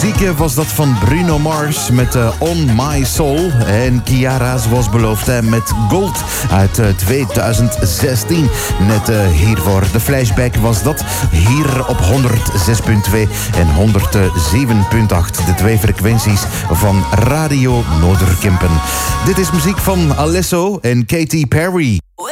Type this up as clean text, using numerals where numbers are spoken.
Muziek was dat van Bruno Mars met On My Soul. En Ciara, zoals beloofd, met Gold uit 2016. Net hiervoor. De flashback was dat hier op 106.2 en 107.8. De twee frequenties van Radio Noorderkempen. Dit is muziek van Alesso en Katy Perry.